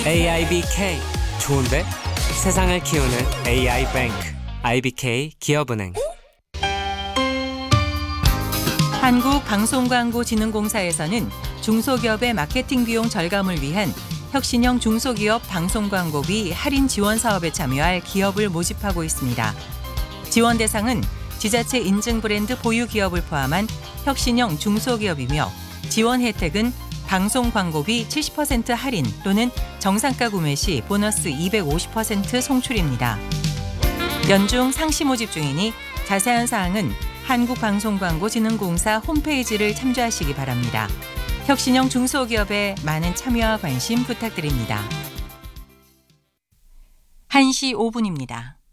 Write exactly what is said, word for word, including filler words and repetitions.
에이아이비케이 좋은데? 세상을 키우는 에이아이뱅크 아이비케이 기업은행. 한국방송광고진흥공사에서는 중소기업의 마케팅 비용 절감을 위한 혁신형 중소기업 방송광고비 할인 지원 사업에 참여할 기업을 모집하고 있습니다. 지원 대상은 지자체 인증 브랜드 보유 기업을 포함한 혁신형 중소기업이며 지원 혜택은 방송 광고비 칠십 퍼센트 할인 또는 정상가 구매 시 보너스 이백오십 퍼센트 송출입니다. 연중 상시 모집 중이니 자세한 사항은 한국방송광고진흥공사 홈페이지를 참조하시기 바랍니다. 혁신형 중소기업에 많은 참여와 관심 부탁드립니다. 한 시 오 분입니다.